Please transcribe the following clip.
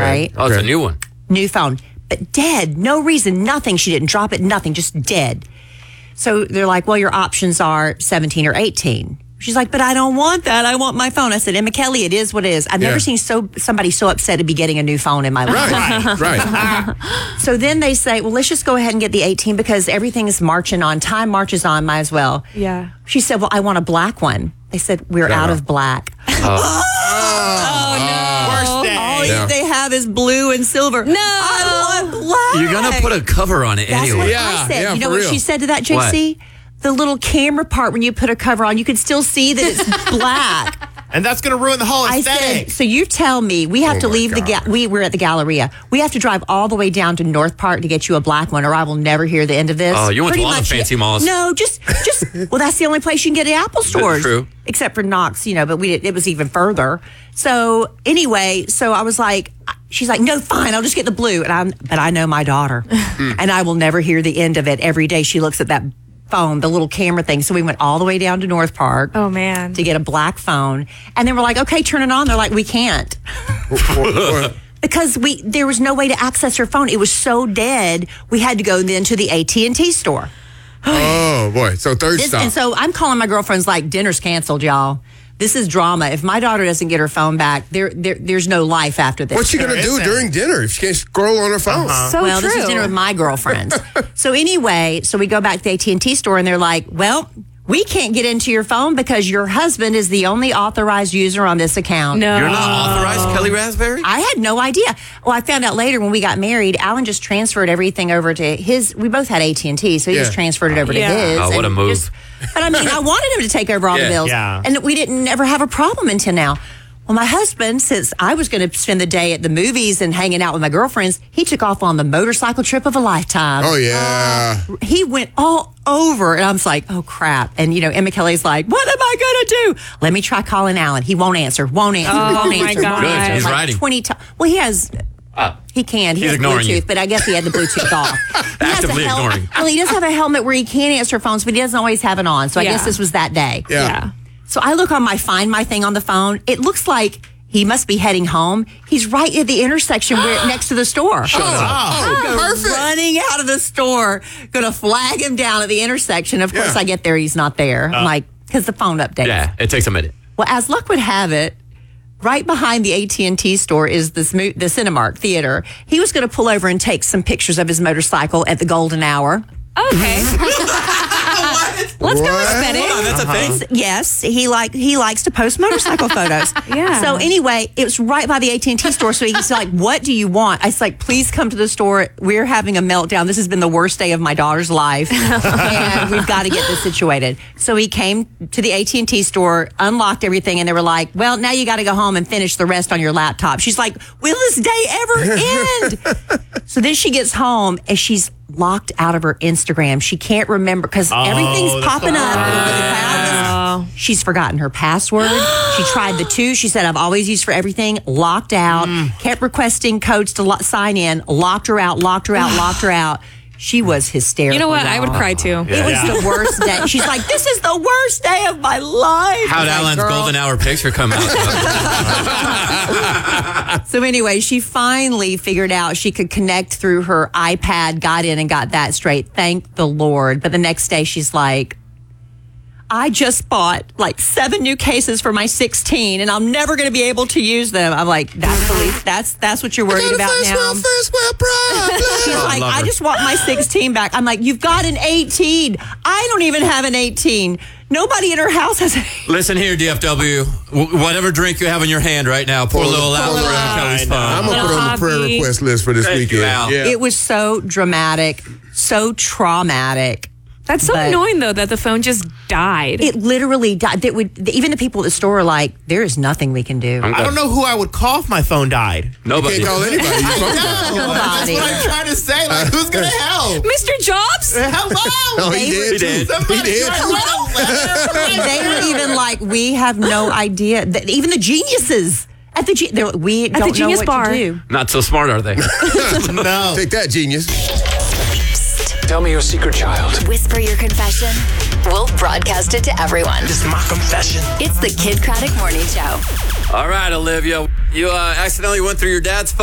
right? Oh, it's a new one. New phone, but dead. No reason, nothing. She didn't drop it, nothing, just dead. So they're like, well, your options are 17 or 18. She's like, but I don't want that. I want my phone. I said, Emma Kelly, it is what it is. I've never seen somebody so upset to be getting a new phone in my life. Right. So then they say, well, let's just go ahead and get the 18 because everything is marching on. Time marches on, might as well. Yeah. She said, well, I want a black one. They said, we're out of black. All they have is blue and silver. No. I want black. You're going to put a cover on it That's anyway. what I said. You know for what real. she said to that, JC? The little camera part when you put a cover on, you can still see that it's black. And that's going to ruin the whole I aesthetic. said, so you tell me, we have to leave we were at the Galleria. We have to drive all the way down to North Park to get you a black one, or I will never hear the end of this. Oh, you went to Pretty a lot of much, fancy malls. No, just well, that's the only place you can get at Apple stores. True. Except for Knox, but it was even further. So anyway, I was like, she's like, no, fine, I'll just get the blue. But I know my daughter, and I will never hear the end of it. Every day she looks at that phone, the little camera thing. So we went all the way down to North Park. Oh, man. To get a black phone. And then we're like, okay, turn it on. They're like, we can't. Because there was no way to access her phone. It was so dead. We had to go then to the AT&T store. Oh, boy. So third stop. And so I'm calling my girlfriends like, dinner's canceled, y'all. This is drama. If my daughter doesn't get her phone back, there's no life after this. What's she going to do during dinner if she can't scroll on her phone? So well, true. this is dinner with my girlfriends. So anyway, we go back to the AT&T store and they're like, well, we can't get into your phone because your husband is the only authorized user on this account. No. You're not authorized, Kelly Raspberry? I had no idea. Well, I found out later when we got married, Alan just transferred everything over to his. We both had AT&T, so he just transferred it over to his. Oh, what a and move. But I mean, I wanted him to take over all the bills. Yeah. And we didn't ever have a problem until now. Well, my husband, since I was going to spend the day at the movies and hanging out with my girlfriends, he took off on the motorcycle trip of a lifetime. Oh, yeah. He went all over, and I was like, oh, crap. And, Emma Kelly's like, what am I going to do? Let me try calling Alan. He won't answer, won't answer, won't my answer. God. Won't answer. Good. He's Like writing. 20 times. Well, he has... He can. He He's has ignoring Bluetooth, you. but I guess he had the Bluetooth off. He has Actively a ignoring. Well, he does have a helmet where he can answer phones, but he doesn't always have it on. So I guess this was that day. Yeah. So I look on my Find My thing on the phone. It looks like he must be heading home. He's right at the intersection next to the store. Oh, Go perfect. running out of the store, going to flag him down at the intersection. Of course, I get there, he's not there. I'm like, because the phone updates. Yeah, it takes a minute. Well, as luck would have it, right behind the AT&T store is the Cinemark Theater. He was going to pull over and take some pictures of his motorcycle at the golden hour. Okay. Let's go respect Hold on, it. that's a thing. Yes, he likes to post motorcycle photos. Yeah. So anyway, it was right by the AT&T store. So he's like, "What do you want?" I was like, "Please come to the store. We're having a meltdown. This has been the worst day of my daughter's life, and we've got to get this situated." So he came to the AT&T store, unlocked everything, and they were like, "Well, now you got to go home and finish the rest on your laptop." She's like, "Will this day ever end?" So then she gets home and she's locked out of her Instagram. She can't remember because everything's popping up. Over the cloud. She's forgotten her password. She tried the two. She said, I've always used for everything. Locked out. Kept requesting codes to sign in. Locked her out, locked her out, locked her out. She was hysterical. You know what? I would y'all. cry too. It was the worst day. She's like, this is the worst day of my life. How'd I was Alan's like, "Girl." golden hour picture come out? So anyway, she finally figured out she could connect through her iPad, got in and got that straight. Thank the Lord. But the next day she's like, I just bought like 7 new cases for my 16 and I'm never going to be able to use them. I'm like, that's the least, that's what you're worried about now. First world problem. She's like, love I her. just want my 16 back. I'm like, you've got an 18. I don't even have an 18. Nobody in her house has an 18. Listen here, DFW. Whatever drink you have in your hand right now, pour a little out for Emma Kelly's I'm phone. going to put on the prayer Hobby. request list for this Thank you, weekend. Al. Yeah. It was so dramatic, so traumatic. That's so But- annoying, though, that the phone just died. It literally died. Even the people at the store are like, there is nothing we can do. I don't know who I would call if my phone died. Nobody. Can't call anybody. You phone call. No, that's Nobody. what I'm trying to say. Like, who's going to help? Mr. Jobs? Hello. Oh, he did. He did. Somebody He did. write a letter. They were even like, we have no idea. Even the geniuses at the they're like, we don't know Genius what Bar. to do. Not so smart, are they? No. Take that, genius. Tell me your secret, child. Whisper your confession. We'll broadcast it to everyone. This is my confession. It's the Kid Craddock Morning Show. All right, Olivia. You accidentally went through your dad's phone.